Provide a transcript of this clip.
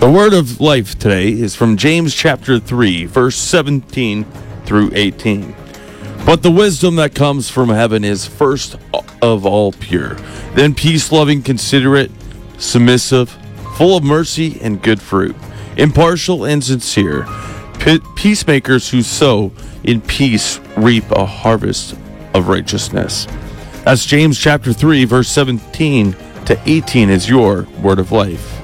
The word of life today is from James chapter 3, verse 17 through 18. But the wisdom that comes from heaven is first of all pure, then peace-loving, considerate, submissive, full of mercy and good fruit, impartial and sincere, peacemakers who sow in peace reap a harvest of righteousness. That's James chapter 3, verse 17 to 18 is your word of life.